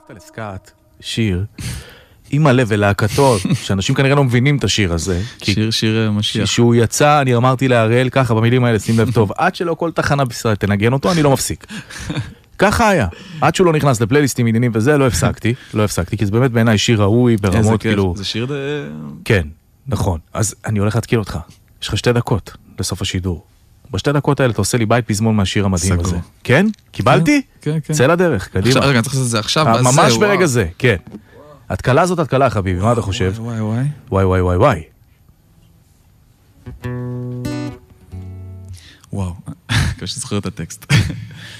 שלחת לסקאט שיר עם מלא ולהקתו, שאנשים כנראה לא מבינים את השיר הזה. שיר משיח. כשהוא יצא, אני אמרתי להראל ככה במילים האלה, שים לב טוב, עד שלא כל תחנה בישראל תנגן אותו, אני לא מפסיק. ככה היה. עד שהוא לא נכנס לפלייליסטים עניינים וזה, לא הפסקתי, כי זה באמת בעיניי שיר ראוי ברמות כאילו... זה שיר כן, נכון. אז אני הולך להתקיל אותך. יש לך 2 דקות לסוף השידור. ב2 דקות האלה אתה עושה לי בית פזמון מהשיר המדהים הזה. כן? קיבלתי? כן. צא לדרך, קדימה. רגע, אני צריך לעשות את זה עכשיו. ממש ברגע זה, כן. התקלה זאת התקלה, חביבי, מה אתה חושב? וואי. וואו, קשה שזוכר את הטקסט.